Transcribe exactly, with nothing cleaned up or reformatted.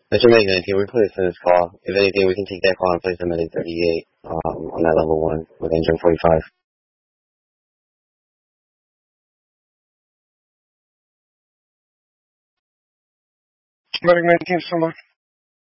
Mister Meg nineteen, we're clear to this call. If anything, we can take that call and place them at eight thirty-eight um, on that level one with engine forty-five. Medic nineteen, so much.